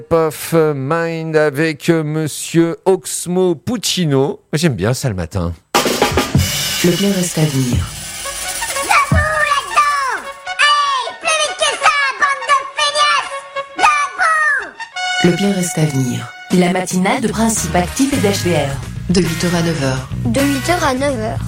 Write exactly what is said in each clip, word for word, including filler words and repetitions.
of Mind avec Monsieur Oxmo Puccino. J'aime bien ça le matin. Le bien reste à venir. Le bien reste à venir. La matinale de Principe Actif et d'H D R. De huit heures à neuf heures. De huit heures à neuf heures.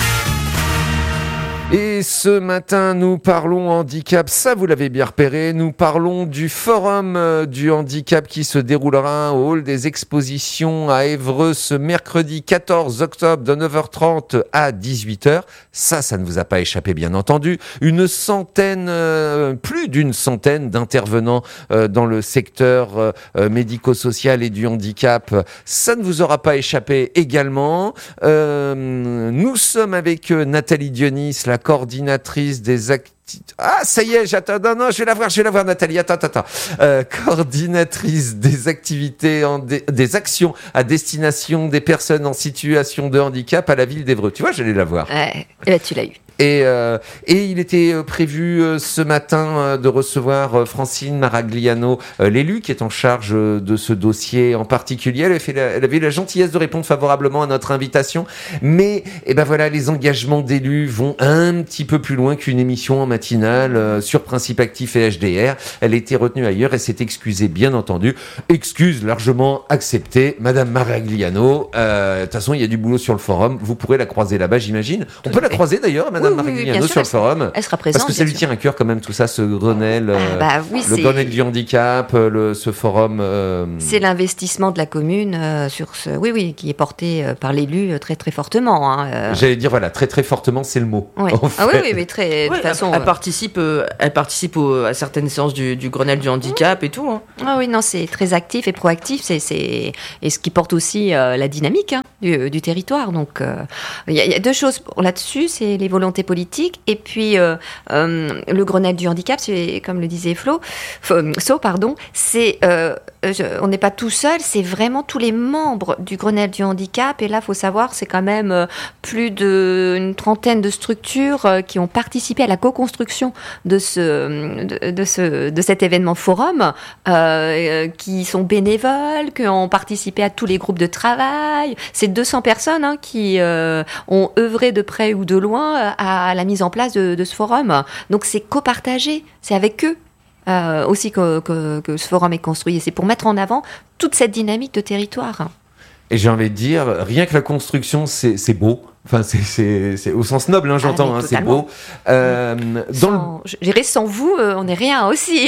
Et ce matin, nous parlons handicap, ça vous l'avez bien repéré, nous parlons du forum du handicap qui se déroulera au hall des expositions à Évreux ce mercredi quatorze octobre de neuf heures trente à dix-huit heures. Ça, ça ne vous a pas échappé bien entendu. Une centaine, euh, plus d'une centaine d'intervenants euh, dans le secteur euh, médico-social et du handicap. Ça ne vous aura pas échappé également. Euh, nous sommes avec Nathalie Dionis, la coordinatrice des activités. Ah, ça y est, j'attends. Non, non, je vais la voir, je vais la voir, Nathalie. Attends, attends, attends. Euh, coordinatrice des activités, en dé, des actions à destination des personnes en situation de handicap à la ville d'Évreux. Tu vois, j'allais la voir. Ouais, et là, tu l'as eu. Et, euh, et il était prévu euh, ce matin euh, de recevoir euh, Francine Maragliano, euh, l'élu qui est en charge euh, de ce dossier en particulier. Elle avait, fait la, elle avait eu la gentillesse de répondre favorablement à notre invitation. Mais eh ben voilà, les engagements d'élus vont un petit peu plus loin qu'une émission en matinale euh, sur Principe Actif et H D R. Elle a été retenue ailleurs et s'est excusée, bien entendu. Excuse largement acceptée. Madame Maragliano, euh, de toute façon, il y a du boulot sur le forum. Vous pourrez la croiser là-bas, j'imagine. On peut la croiser d'ailleurs, Madame Oui, Maragliano, oui, oui, sur le forum. Elle sera présente. Parce que ça lui tient à cœur quand même tout ça, ce Grenelle, ah, euh, bah, oui, le c'est... Grenelle du handicap, le, ce forum. Euh... C'est l'investissement de la commune euh, sur ce, oui, oui, qui est porté euh, par l'élu euh, très très fortement. Hein, euh... J'allais dire voilà, très très fortement, c'est le mot. Oui. Ah oui, oui, mais très. De ouais, toute façon, elle, elle euh... participe, euh, elle participe au, à certaines séances du, du Grenelle du handicap mmh. et tout. Hein. Ah oui, non, c'est très actif et proactif. C'est, c'est... et ce qui porte aussi euh, la dynamique hein, du, du territoire. Donc, il euh, y, y a deux choses là-dessus, c'est les volontés politiques et puis euh, euh, le Grenelle du handicap, c'est comme le disait Flo, So, pardon, c'est euh, je, on n'est pas tout seul, c'est vraiment tous les membres du Grenelle du handicap. Et là, faut savoir, c'est quand même euh, plus d'une trentaine de structures euh, qui ont participé à la co-construction de ce de, de ce de cet événement forum, euh, qui sont bénévoles, qui ont participé à tous les groupes de travail. C'est deux cents personnes hein, qui euh, ont œuvré de près ou de loin à la mise en place de, de ce forum. Donc c'est copartagé, c'est avec eux euh, aussi que, que, que ce forum est construit. Et c'est pour mettre en avant toute cette dynamique de territoire. Et j'ai envie de dire, rien que la construction, c'est, c'est beau. Enfin, c'est, c'est, c'est au sens noble, hein, j'entends, ah, hein, c'est beau. Euh, sans, dans le... Je dirais, sans vous, euh, on n'est rien aussi.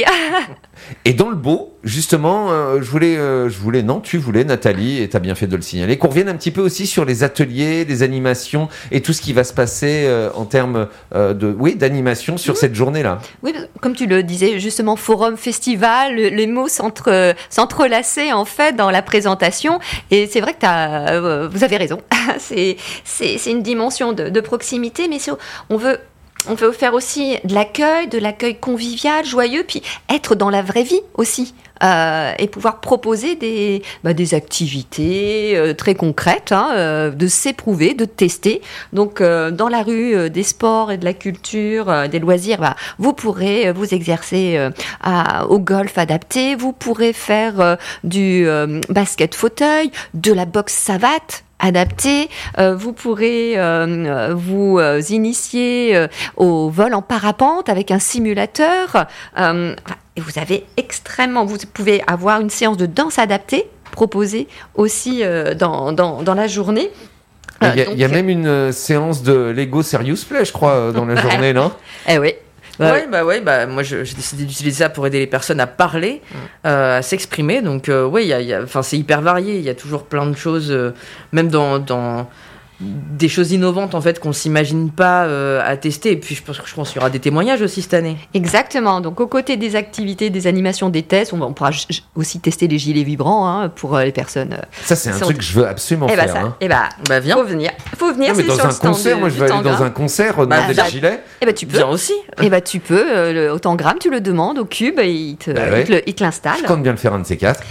Et dans le beau, justement, euh, je voulais, euh, je voulais, non, tu voulais, Nathalie, et tu as bien fait de le signaler, qu'on revienne un petit peu aussi sur les ateliers, les animations et tout ce qui va se passer euh, en termes euh, de, oui, d'animation sur mmh. cette journée-là. Oui, comme tu le disais, justement, forum, festival, le, les mots s'entre, s'entrelaçaient en fait dans la présentation. Et c'est vrai que t'as, euh, vous avez raison. c'est, c'est, c'est une dimension de, de proximité, mais c'est, on veut. On veut faire aussi de l'accueil, de l'accueil convivial, joyeux, puis être dans la vraie vie aussi. Euh, et pouvoir proposer des, bah, des activités euh, très concrètes, hein, euh, de s'éprouver, de tester. Donc, euh, dans la rue euh, des sports et de la culture, euh, des loisirs, bah, vous pourrez euh, vous exercer euh, à, au golf adapté, vous pourrez faire euh, du euh, basket fauteuil, de la boxe savate, adapté, euh, vous pourrez euh, vous euh, initier euh, au vol en parapente avec un simulateur. Euh, et vous avez extrêmement, vous pouvez avoir une séance de danse adaptée proposée aussi euh, dans, dans, dans la journée. Il y a, donc, il y a même une euh, séance de Lego Serious Play, je crois, dans la journée, non ? Eh oui. Ouais, ouais, bah ouais, bah moi je, j'ai décidé d'utiliser ça pour aider les personnes à parler, mmh. euh, à s'exprimer. Donc euh, ouais, il y a, y a, enfin c'est hyper varié. Il y a toujours plein de choses, euh, même dans dans des choses innovantes en fait qu'on s'imagine pas euh, à tester. Et puis je pense que je pense qu'il y aura des témoignages aussi cette année. Exactement. Donc aux côtés des activités, des animations, des tests, on, va, on pourra j- aussi tester les gilets vibrants hein, pour euh, les personnes. Euh, ça c'est un truc que je veux absolument eh bah, faire. Ça, hein. Eh bah, bah viens. Faut venir. Faut venir. Non, mais c'est dans sur un le stand concert, de, moi je vais aller dans un concert euh, bah, demander les gilets. Eh bah tu peux. Viens aussi. Eh bah tu peux. Euh, le, au tangramme, tu le demandes au cube et il te, bah, il ouais. te, le, il te l'installe. Je compte bien le faire un de ces quatre.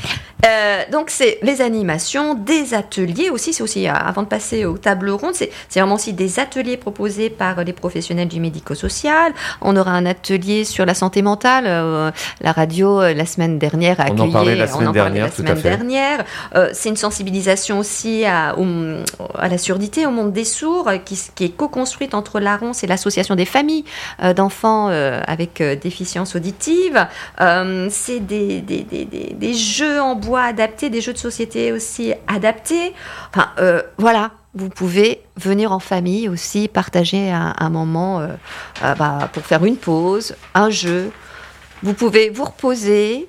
Euh, donc c'est les animations, des ateliers aussi, c'est aussi, avant de passer aux tables rondes, c'est, c'est vraiment aussi des ateliers proposés par les professionnels du médico-social. On aura un atelier sur la santé mentale, euh, la radio euh, la semaine dernière a accueilli, on en parlait la semaine on en dernière, la tout semaine à fait. dernière. Euh, c'est une sensibilisation aussi à, au, à la surdité, au monde des sourds, qui, qui est co-construite entre l'A R O N S et l'association des familles euh, d'enfants euh, avec euh, déficience auditive. Euh, c'est des, des, des, des, des jeux en bois adaptés, des jeux de société aussi adaptés. Enfin, euh, voilà, vous pouvez venir en famille aussi, partager un, un moment euh, euh, bah, pour faire une pause, un jeu. Vous pouvez vous reposer,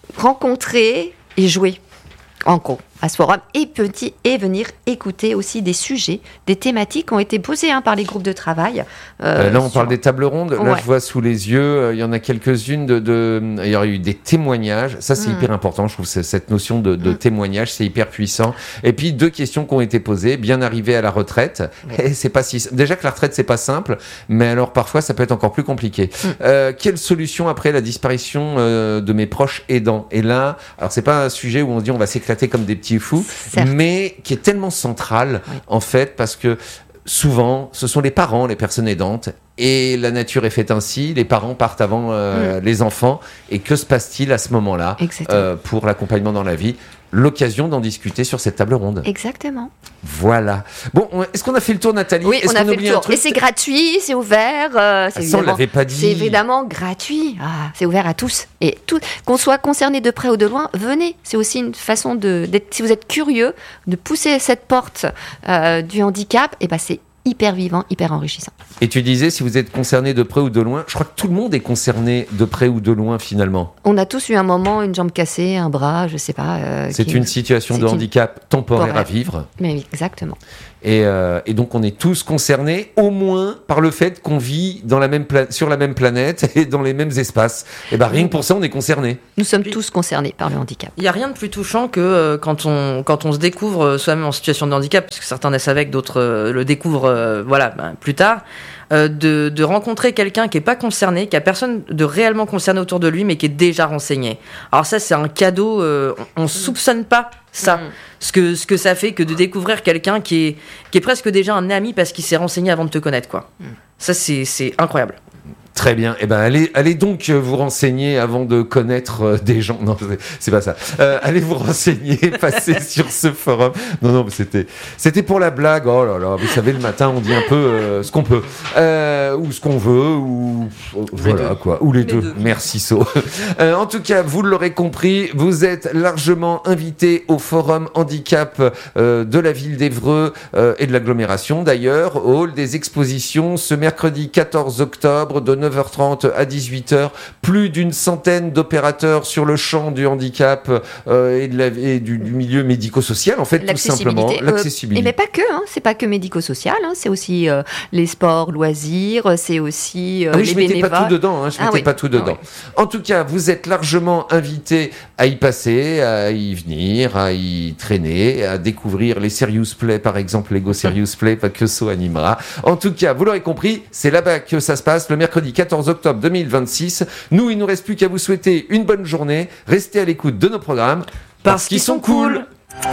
rencontrer et jouer en gros à ce forum et petit et venir écouter aussi des sujets, des thématiques qui ont été posées hein, par les groupes de travail. Euh, euh, là, on sur... parle des tables rondes. Là, ouais. je vois sous les yeux, euh, il y en a quelques-unes. De, de... Il y aurait eu des témoignages. Ça, c'est mmh. hyper important. Je trouve que cette notion de, de mmh. témoignage, c'est hyper puissant. Et puis, deux questions qui ont été posées. Bien arrivé à la retraite. Ouais. Et c'est pas si... Déjà que la retraite, c'est pas simple. Mais alors, parfois, ça peut être encore plus compliqué. Mmh. Euh, quelle solution après la disparition euh, de mes proches aidants? Et là, alors, c'est pas un sujet où on dit on va s'éclater comme des petits fou, certes. Mais qui est tellement central, oui. en fait, parce que souvent, ce sont les parents, les personnes aidantes, et la nature est faite ainsi, les parents partent avant euh, mmh. les enfants, et que se passe-t-il à ce moment-là euh, pour l'accompagnement dans la vie? L'occasion d'en discuter sur cette table ronde. Exactement. Voilà. Bon, est-ce qu'on a fait le tour, Nathalie? Oui, est-ce on a qu'on fait le tour. Et c'est gratuit, c'est ouvert. Euh, c'est ah, ça, on l'avait pas dit. C'est évidemment gratuit. Ah, c'est ouvert à tous. Et tout, qu'on soit concerné de près ou de loin, venez. C'est aussi une façon de, d'être, si vous êtes curieux, de pousser cette porte euh, du handicap. Et ben, c'est hyper vivant, hyper enrichissant. Et tu disais, si vous êtes concerné de près ou de loin, je crois que tout le monde est concerné de près ou de loin finalement. On a tous eu un moment, une jambe cassée, un bras, je sais pas. Euh, c'est qui... une situation c'est de une... handicap temporaire temporaire. à vivre. Mais oui, exactement. Et, euh, et donc on est tous concernés, au moins par le fait qu'on vit dans la même pla- sur la même planète et dans les mêmes espaces. Et ben rien que pour ça, on est concernés. Nous sommes tous concernés par le handicap. Il n'y a rien de plus touchant que euh, quand on quand on se découvre euh, soi-même en situation de handicap, parce que certains naissent avec, d'autres euh, le découvrent euh, voilà ben, plus tard. Euh, de, de rencontrer quelqu'un qui est pas concerné, qui a personne de réellement concerné autour de lui, mais qui est déjà renseigné. Alors ça, c'est un cadeau. Euh, on, on soupçonne pas ça, mmh. ce que ce que ça fait que de découvrir quelqu'un qui est qui est presque déjà un ami parce qu'il s'est renseigné avant de te connaître, quoi. Mmh. Ça, c'est c'est incroyable. Très bien. Eh ben, allez, allez donc vous renseigner avant de connaître euh, des gens. Non, c'est, c'est pas ça. Euh, allez vous renseigner, passez sur ce forum. Non, non, mais c'était, c'était pour la blague. Oh là là, vous savez, le matin, on dit un peu euh, ce qu'on peut, euh, ou ce qu'on veut, ou euh, voilà quoi, ou les, les deux. deux. Merci So. Euh, en tout cas, vous l'aurez compris, vous êtes largement invités au forum handicap euh, de la ville d'Évreux euh, et de l'agglomération d'ailleurs, au hall des expositions, ce mercredi quatorze octobre de neuf heures trente à dix-huit heures, plus d'une centaine d'opérateurs sur le champ du handicap euh, et, de la, et du, du milieu médico-social, en fait, tout simplement. L'accessibilité. Euh, mais pas que, hein, c'est pas que médico-social, hein, c'est aussi euh, les sports, loisirs, c'est aussi euh, ah oui, les je mettais bénévoles. pas tout dedans, hein, je ah mettais oui. pas tout dedans. Ah oui. En tout cas, vous êtes largement invités à y passer, à y venir, à y traîner, à découvrir les Serious Play, par exemple, Lego Serious Play, pas que So animera. En tout cas, vous l'aurez compris, c'est là-bas que ça se passe, le mercredi quatorze octobre deux mille vingt-six. Nous, il ne nous reste plus qu'à vous souhaiter une bonne journée. Restez à l'écoute de nos programmes parce, parce qu'ils, qu'ils sont cool.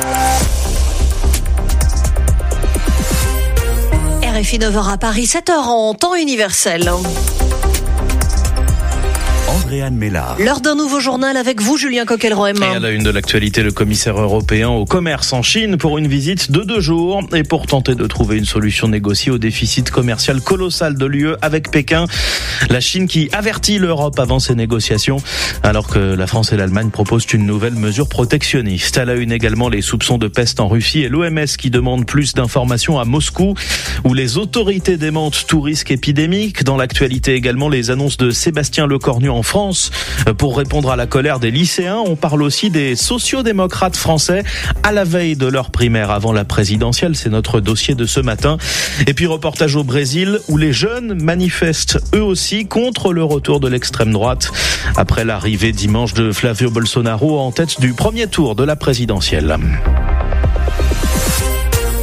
R F I neuf heures à Paris, sept heures en temps universel. Andréane Mélard. L'heure d'un nouveau journal avec vous, Julien Coquelroem. Et à la une de l'actualité, le commissaire européen au commerce en Chine pour une visite de deux jours et pour tenter de trouver une solution négociée au déficit commercial colossal de l'U E avec Pékin. La Chine qui avertit l'Europe avant ces négociations, alors que la France et l'Allemagne proposent une nouvelle mesure protectionniste. À la une également, les soupçons de peste en Russie et l'O M S qui demande plus d'informations à Moscou, où les autorités démentent tout risque épidémique. Dans l'actualité également, les annonces de Sébastien Lecornu en France pour répondre à la colère des lycéens. On parle aussi des sociodémocrates français à la veille de leur primaire avant la présidentielle. C'est notre dossier de ce matin. Et puis reportage au Brésil où les jeunes manifestent eux aussi contre le retour de l'extrême droite après l'arrivée dimanche de Flavio Bolsonaro en tête du premier tour de la présidentielle.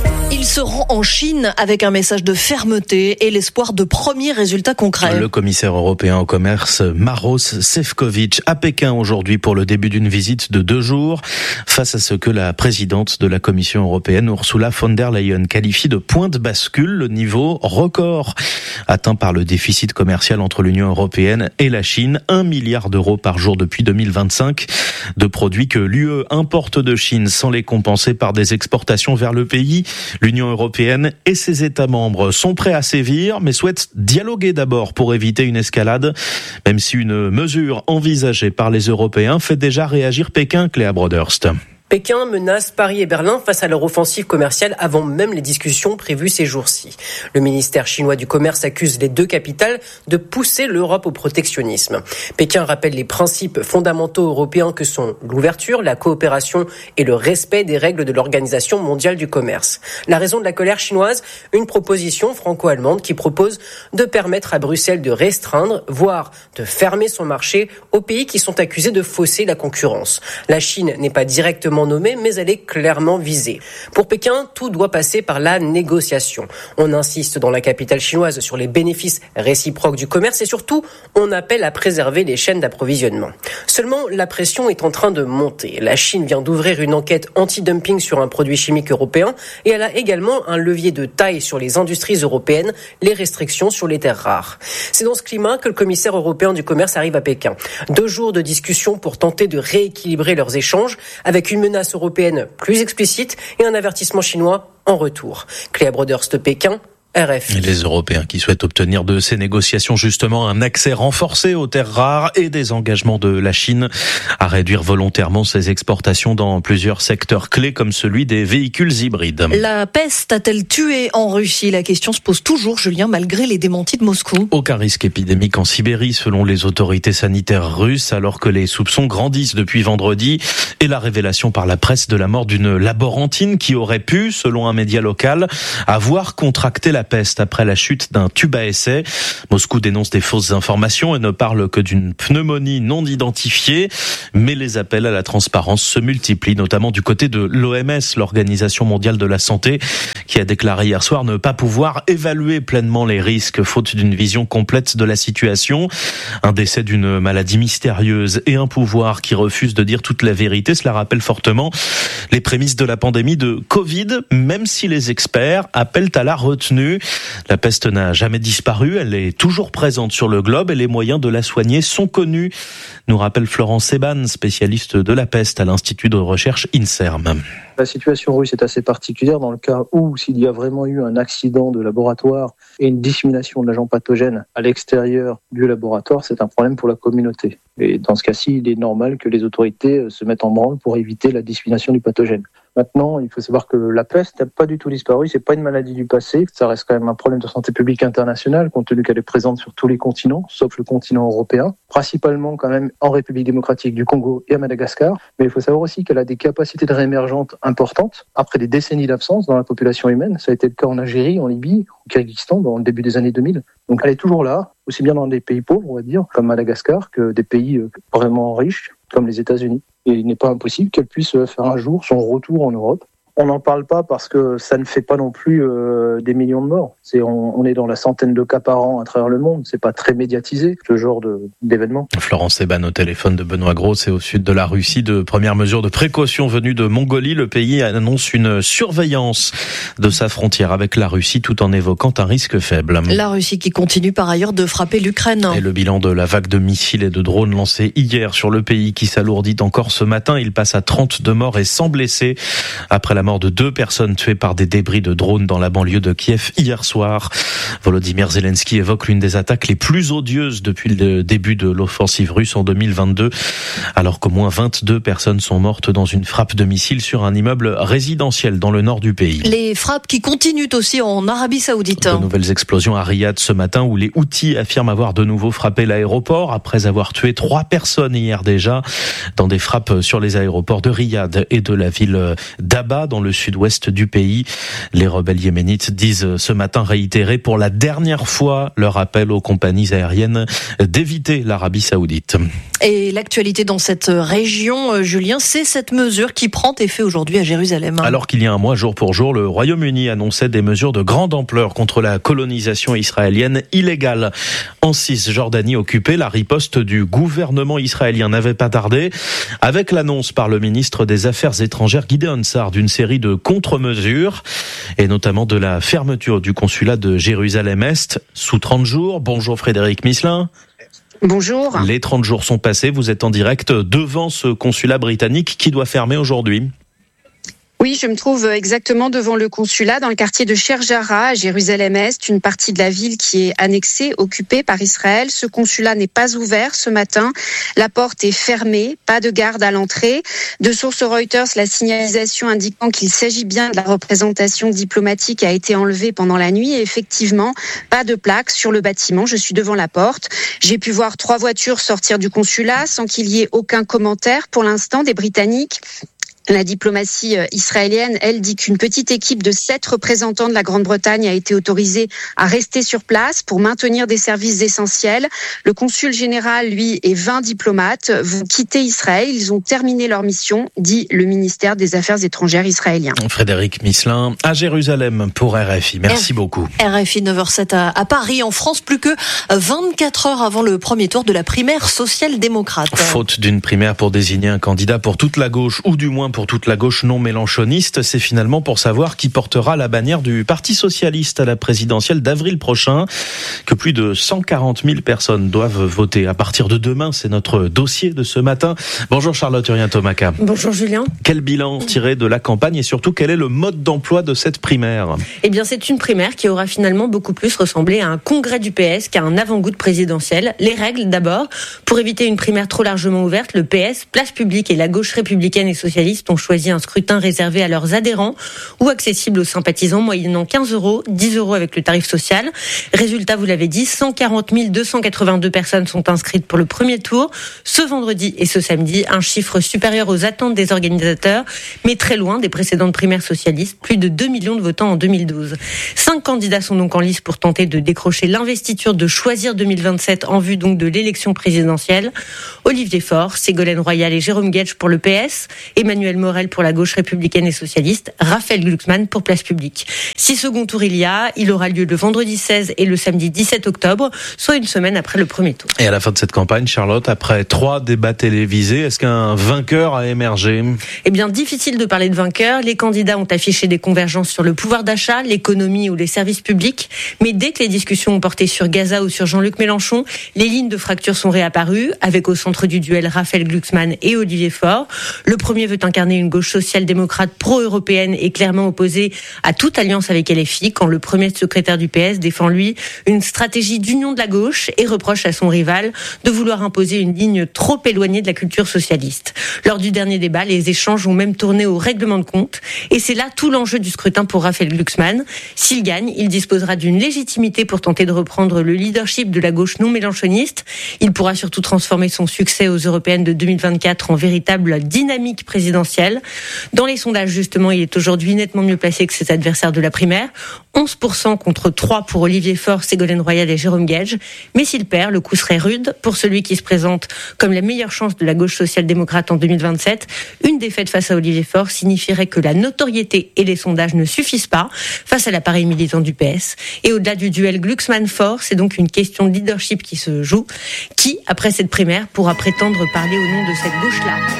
Il se rend en Chine avec un message de fermeté et l'espoir de premiers résultats concrets. Le commissaire européen au commerce, Maros Sefcovic, à Pékin aujourd'hui pour le début d'une visite de deux jours, face à ce que la présidente de la Commission européenne, Ursula von der Leyen, qualifie de point de bascule, le niveau record atteint par le déficit commercial entre l'Union européenne et la Chine, un milliard d'euros par jour depuis deux mille vingt-cinq, de produits que l'U E importe de Chine sans les compenser par des exportations vers le pays. L'Union européenne et ses États membres sont prêts à sévir, mais souhaitent dialoguer d'abord pour éviter une escalade, même si une mesure envisagée par les Européens fait déjà réagir Pékin, Cléa Broderst. Pékin menace Paris et Berlin face à leur offensive commerciale avant même les discussions prévues ces jours-ci. Le ministère chinois du commerce accuse les deux capitales de pousser l'Europe au protectionnisme. Pékin rappelle les principes fondamentaux européens que sont l'ouverture, la coopération et le respect des règles de l'Organisation mondiale du commerce. La raison de la colère chinoise, une proposition franco-allemande qui propose de permettre à Bruxelles de restreindre, voire de fermer son marché aux pays qui sont accusés de fausser la concurrence. La Chine n'est pas directement nommée, mais elle est clairement visée. Pour Pékin, tout doit passer par la négociation. On insiste dans la capitale chinoise sur les bénéfices réciproques du commerce et surtout, on appelle à préserver les chaînes d'approvisionnement. Seulement, la pression est en train de monter. La Chine vient d'ouvrir une enquête anti-dumping sur un produit chimique européen et elle a également un levier de taille sur les industries européennes, les restrictions sur les terres rares. C'est dans ce climat que le commissaire européen du commerce arrive à Pékin. Deux jours de discussion pour tenter de rééquilibrer leurs échanges avec une menace européenne plus explicite et un avertissement chinois en retour. Cléa Broderst, Pékin, R F I. Et les Européens qui souhaitent obtenir de ces négociations justement un accès renforcé aux terres rares et des engagements de la Chine à réduire volontairement ses exportations dans plusieurs secteurs clés comme celui des véhicules hybrides. La peste a-t-elle tué en Russie ? La question se pose toujours, Julien, malgré les démentis de Moscou. Aucun risque épidémique en Sibérie selon les autorités sanitaires russes, alors que les soupçons grandissent depuis vendredi et la révélation par la presse de la mort d'une laborantine qui aurait pu, selon un média local, avoir contracté la peste après la chute d'un tube à essai. Moscou dénonce des fausses informations et ne parle que d'une pneumonie non identifiée, mais les appels à la transparence se multiplient, notamment du côté de l'O M S, l'Organisation mondiale de la santé, qui a déclaré hier soir ne pas pouvoir évaluer pleinement les risques faute d'une vision complète de la situation. Un décès d'une maladie mystérieuse et un pouvoir qui refuse de dire toute la vérité, cela rappelle fortement les prémices de la pandémie de Covid, même si les experts appellent à la retenue. La peste n'a jamais disparu, elle est toujours présente sur le globe et les moyens de la soigner sont connus, nous rappelle Florent Seban, spécialiste de la peste à l'Institut de recherche INSERM. La situation russe est assez particulière dans le cas où, s'il y a vraiment eu un accident de laboratoire et une dissémination de l'agent pathogène à l'extérieur du laboratoire, c'est un problème pour la communauté. Et dans ce cas-ci, il est normal que les autorités se mettent en branle pour éviter la dissémination du pathogène. Maintenant, il faut savoir que la peste n'a pas du tout disparu, c'est pas une maladie du passé, ça reste quand même un problème de santé publique internationale, compte tenu qu'elle est présente sur tous les continents, sauf le continent européen, principalement quand même en République démocratique du Congo et à Madagascar, mais il faut savoir aussi qu'elle a des capacités de réémergente importantes, après des décennies d'absence dans la population humaine, ça a été le cas en Algérie, en Libye, au Kyrgyzstan, dans le début des années deux mille, donc elle est toujours là, aussi bien dans des pays pauvres, on va dire, comme Madagascar, que des pays vraiment riches, comme les États-Unis. Et il n'est pas impossible qu'elle puisse faire un jour son retour en Europe. On n'en parle pas parce que ça ne fait pas non plus euh, des millions de morts. C'est, on, on est dans la centaine de cas par an à travers le monde. C'est pas très médiatisé, ce genre de, d'événement. Florence Seban au téléphone de Benoît Gros, c'est au sud de la Russie. De premières mesures de précaution venues de Mongolie. Le pays annonce une surveillance de sa frontière avec la Russie tout en évoquant un risque faible. La Russie qui continue par ailleurs de frapper l'Ukraine. Et le bilan de la vague de missiles et de drones lancés hier sur le pays qui s'alourdit encore ce matin. Il passe à trente-deux morts et cent blessés après la mort de deux personnes tuées par des débris de drones dans la banlieue de Kiev hier soir. Volodymyr Zelensky évoque l'une des attaques les plus odieuses depuis le début de l'offensive russe en deux mille vingt-deux, alors qu'au moins vingt-deux personnes sont mortes dans une frappe de missile sur un immeuble résidentiel dans le nord du pays. Les frappes qui continuent aussi en Arabie Saoudite. De nouvelles explosions à Riyad ce matin où les Houthis affirment avoir de nouveau frappé l'aéroport après avoir tué trois personnes hier déjà dans des frappes sur les aéroports de Riyad et de la ville d'Aba dans le sud-ouest du pays. Les rebelles yéménites disent ce matin réitérer pour la dernière fois leur appel aux compagnies aériennes d'éviter l'Arabie Saoudite. Et l'actualité dans cette région, Julien, c'est cette mesure qui prend effet aujourd'hui à Jérusalem. Alors qu'il y a un mois, jour pour jour, le Royaume-Uni annonçait des mesures de grande ampleur contre la colonisation israélienne illégale. En Cisjordanie occupée, la riposte du gouvernement israélien n'avait pas tardé, avec l'annonce par le ministre des Affaires étrangères Gideon Sa'ar d'une série de contre-mesures, et notamment de la fermeture du consulat de Jérusalem-Est sous trente jours. Bonjour Frédéric Misselin. Bonjour. Les trente jours sont passés, vous êtes en direct devant ce consulat britannique qui doit fermer aujourd'hui. Oui, je me trouve exactement devant le consulat dans le quartier de Sheikh Jarrah à Jérusalem-Est, une partie de la ville qui est annexée, occupée par Israël. Ce consulat n'est pas ouvert ce matin. La porte est fermée, pas de garde à l'entrée. De sources Reuters, la signalisation indiquant qu'il s'agit bien de la représentation diplomatique a été enlevée pendant la nuit. Et effectivement, pas de plaque sur le bâtiment. Je suis devant la porte. J'ai pu voir trois voitures sortir du consulat sans qu'il y ait aucun commentaire pour l'instant des Britanniques. La diplomatie israélienne, elle, dit qu'une petite équipe de sept représentants de la Grande-Bretagne a été autorisée à rester sur place pour maintenir des services essentiels. Le consul général, lui, et vingt diplomates vont quitter Israël. Ils ont terminé leur mission, dit le ministère des Affaires étrangères israélien. Frédéric Misselin, à Jérusalem pour R F I. Merci R- beaucoup. R F I neuf heures zéro sept à, à Paris, en France, plus que vingt-quatre heures avant le premier tour de la primaire social-démocrate. Faute d'une primaire pour désigner un candidat pour toute la gauche, ou du moins pour toute la gauche non mélenchoniste, c'est finalement pour savoir qui portera la bannière du Parti socialiste à la présidentielle d'avril prochain que plus de cent quarante mille personnes doivent voter. À partir de demain, c'est notre dossier de ce matin. Bonjour Charlotte Urien-Tomaka. Bonjour Julien. Quel bilan tiré de la campagne et surtout quel est le mode d'emploi de cette primaire ? Eh bien c'est une primaire qui aura finalement beaucoup plus ressemblé à un congrès du P S qu'à un avant-goût de présidentiel. Les règles d'abord, pour éviter une primaire trop largement ouverte, le P S, Place Publique et la gauche républicaine et socialiste ont choisi un scrutin réservé à leurs adhérents ou accessible aux sympathisants moyennant quinze euros, dix euros avec le tarif social. Résultat, vous l'avez dit, cent quarante mille deux cent quatre-vingt-deux personnes sont inscrites pour le premier tour ce vendredi et ce samedi, un chiffre supérieur aux attentes des organisateurs, mais très loin des précédentes primaires socialistes, plus de deux millions de votants en deux mille douze. Cinq candidats sont donc en lice pour tenter de décrocher l'investiture de Choisir deux mille vingt-sept en vue donc de l'élection présidentielle. Olivier Faure, Ségolène Royal et Jérôme Guedj pour le P S, Emmanuel Morel pour la gauche républicaine et socialiste, Raphaël Glucksmann pour Place Publique. Si second tour il y a, il aura lieu le vendredi seize et le samedi dix-sept octobre, soit une semaine après le premier tour. Et à la fin de cette campagne, Charlotte, après trois débats télévisés, est-ce qu'un vainqueur a émergé ? Eh bien, difficile de parler de vainqueur. Les candidats ont affiché des convergences sur le pouvoir d'achat, l'économie ou les services publics. Mais dès que les discussions ont porté sur Gaza ou sur Jean-Luc Mélenchon, les lignes de fracture sont réapparues, avec au centre du duel Raphaël Glucksmann et Olivier Faure. Le premier veut incarner une gauche social-démocrate pro-européenne et clairement opposée à toute alliance avec L F I, quand le premier secrétaire du P S défend, lui, une stratégie d'union de la gauche et reproche à son rival de vouloir imposer une ligne trop éloignée de la culture socialiste. Lors du dernier débat, les échanges ont même tourné au règlement de compte, et c'est là tout l'enjeu du scrutin pour Raphaël Glucksmann. S'il gagne, il disposera d'une légitimité pour tenter de reprendre le leadership de la gauche non mélenchoniste. Il pourra surtout transformer son succès aux européennes de deux mille vingt-quatre en véritable dynamique présidentielle. Dans les sondages, justement, il est aujourd'hui nettement mieux placé que ses adversaires de la primaire. onze pour cent contre trois pour Olivier Faure, Ségolène Royal et Jérôme Guedj. Mais s'il perd, le coup serait rude pour celui qui se présente comme la meilleure chance de la gauche social-démocrate en deux mille vingt-sept. Une défaite face à Olivier Faure signifierait que la notoriété et les sondages ne suffisent pas face à l'appareil militant du P S. Et au-delà du duel Glucksmann-Faure, c'est donc une question de leadership qui se joue. Qui, après cette primaire, pourra prétendre parler au nom de cette gauche-là ?